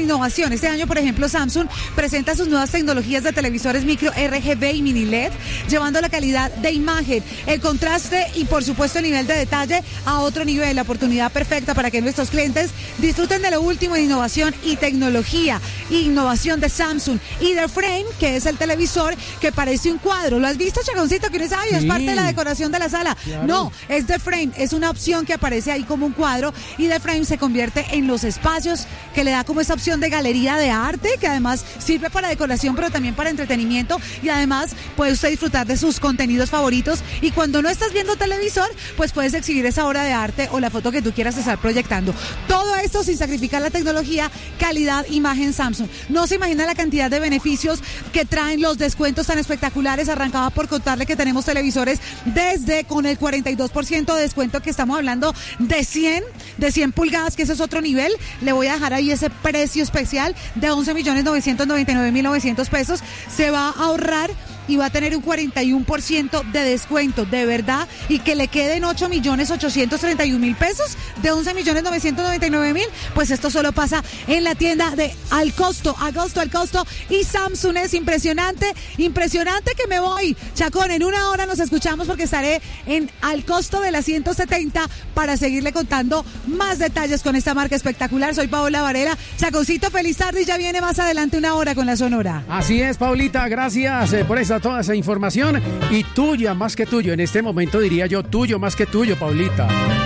innovación. Este año, por ejemplo, Samsung presenta sus nuevas tecnologías de televisores micro RGB y mini LED, llevando la calidad de imagen, el contraste y, por supuesto, el nivel de detalle a otro nivel. La oportunidad perfecta para que nuestros clientes disfruten de lo último en innovación y tecnología. Innovación de Samsung y The Frame, que es el televisor que parece un cuadro. ¿Lo has visto, Chaconcito? Que uno dice, ay, es parte de la decoración de la sala. Claro. No, es The Frame, es una opción que aparece ahí como un cuadro, y The Frame se convierte en los espacios que le da como esa opción de galería de arte, que además sirve para decoración, pero también para entretenimiento, y además puede usted disfrutar de sus contenidos favoritos, y cuando no estás viendo televisor, pues puedes exhibir esa obra de arte o la foto que tú quieras estar proyectando. Todo esto sin sacrificar la tecnología, calidad, imagen Samsung. No se imagina la cantidad de beneficios que traen los descuentos tan espectaculares. Arrancaba por contarle que tenemos televisores desde con el 42% de descuento, que estamos hablando de 100 pulgadas, que ese es otro nivel. Le voy a dejar ahí ese precio especial de 11.999.900 pesos. Se va a ahorrar y va a tener un 41% de descuento, de verdad, y que le queden 8.831.000 pesos de 11.999.000, pues esto solo pasa en la tienda de Al Costo, y Samsung. Es impresionante que me voy. Chacón, en una hora nos escuchamos, porque estaré en Al Costo de la 170 para seguirle contando más detalles con esta marca espectacular. Soy Paola Varela. Chaconcito, feliz tarde, y ya viene más adelante una hora con la Sonora. Así es, Paulita, gracias por toda esa información, y tuya más que tuyo, en este momento diría yo, tuyo más que tuyo, Paulita.